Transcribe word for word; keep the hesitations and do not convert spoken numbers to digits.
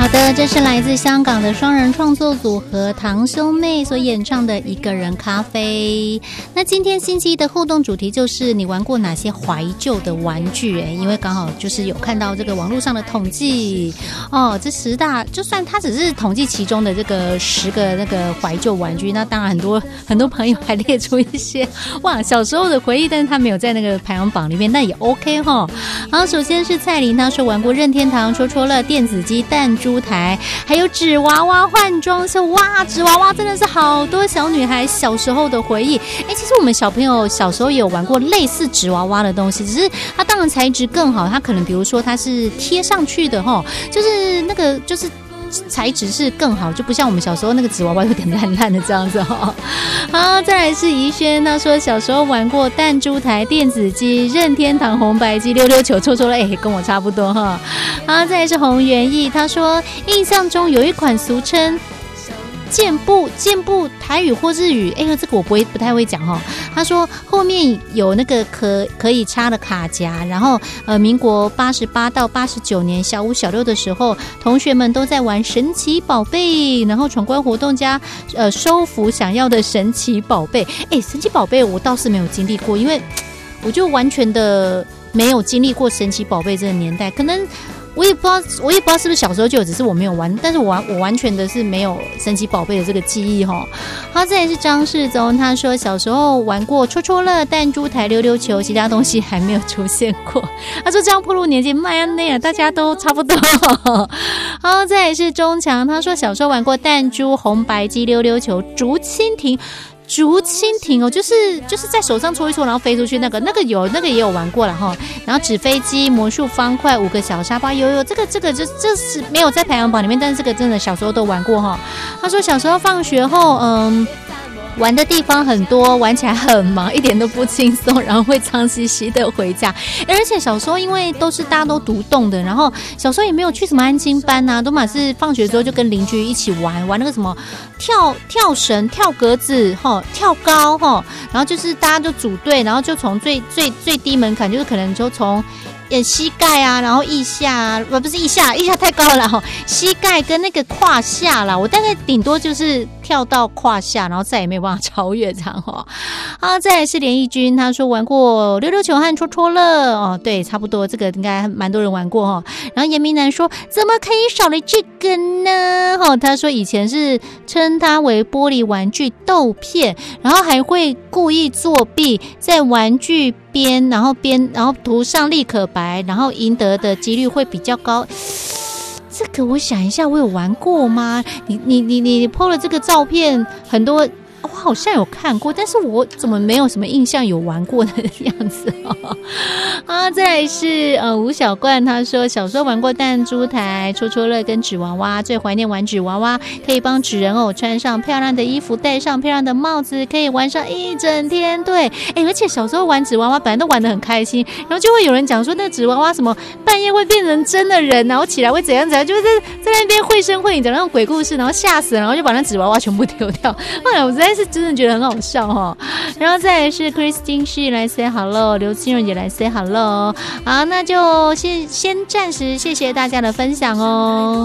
好的，这是来自香港的双人创作组合堂兄妹所演唱的一个人咖啡。那今天星期一的互动主题就是你玩过哪些怀旧的玩具、欸、因为刚好就是有看到这个网络上的统计哦，这十大就算它只是统计其中的这个十个那个怀旧玩具，那当然很多很多朋友还列出一些哇小时候的回忆，但是他没有在那个排行榜里面，那也 OK 齁。好，首先是蔡琳，她说玩过任天堂、戳戳乐、电子鸡、弹珠台，还有纸娃娃换装秀。哇，纸娃娃真的是好多小女孩小时候的回忆。哎，其实我们小朋友小时候也有玩过类似纸娃娃的东西，只是它当然材质更好，它可能比如说它是贴上去的齁，就是那个就是材质是更好，就不像我们小时候那个纸娃娃有点烂烂的这样子齁。好，再来是怡轩，他说小时候玩过弹珠台、电子机、任天堂红白机、溜溜球、戳戳乐，哎，跟我差不多哈。好，再来是洪元义，他说印象中有一款俗称健步健步台语或日语，哎，这个我不会不太会讲哈。他说后面有那个可可以插的卡夹，然后呃，民国八十八到八十九年小五小六的时候，同学们都在玩神奇宝贝，然后闯关活动加呃收服想要的神奇宝贝。哎，神奇宝贝我倒是没有经历过，因为我就完全的没有经历过神奇宝贝这个年代，可能。我也不知道，我也不知道是不是小时候就有，只是我没有玩，但是我完我完全的是没有神奇宝贝的这个记忆哈。好，再来是张世宗，他说小时候玩过戳戳乐、弹珠台、溜溜球，其他东西还没有出现过。他说这样暴露年纪，麦安内啊，大家都差不多。好，再来是钟强，他说小时候玩过弹珠、红白机、溜溜球、竹蜻蜓。竹蜻蜓哦，就是就是在手上搓一搓，然后飞出去那个，那个有那个也有玩过了哈。然后纸飞机、魔术方块、五个小沙包，有有这个这个就这是没有在排行榜里面，但是这个真的小时候都玩过哈。他说小时候放学后，嗯。玩的地方很多，玩起来很忙，一点都不轻松，然后会脏兮兮的回家。而且小时候因为都是大家都独栋的，然后小时候也没有去什么安亲班啊，都嘛是放学之后就跟邻居一起玩玩那个什么跳跳绳、跳格子、齁跳高齁，然后就是大家就组队，然后就从最最最低门槛，就是可能就从呃膝盖啊，然后腋下啊，不不是腋下，腋下太高了哈，膝盖跟那个胯下啦，我大概顶多就是跳到胯下，然后再也没有办法超越这样哈。好，再来是连义军，他说玩过溜溜球和戳戳乐哦，对，差不多，这个应该蛮多人玩过哈。然后严明南说怎么可以少了这个呢？哈，他说以前是称它为玻璃玩具豆片，然后还会故意作弊，在玩具边，然后边，然后涂上立可白，然后赢得的几率会比较高。这个我想一下，我有玩过吗？你你你你 po 了这个照片，很多。我好像有看过，但是我怎么没有什么印象有玩过的样子哦。啊，再来是呃吴小冠，他说小时候玩过弹珠台、戳戳乐跟纸娃娃，最怀念玩纸娃娃，可以帮纸人偶穿上漂亮的衣服，戴上漂亮的帽子，可以玩上一整天。对，哎，而且小时候玩纸娃娃本来都玩得很开心，然后就会有人讲说那纸娃娃什么半夜会变成真的人，然后起来会怎样怎样，就是在在那边绘声绘影讲那种鬼故事，然后吓死了，然后就把那纸娃娃全部丢掉。后来我实在是真的觉得很好笑哦。然后再来是 Christine Shi 来 say hello， 刘清润也来 say hello。好，那就先先暂时谢谢大家的分享哦。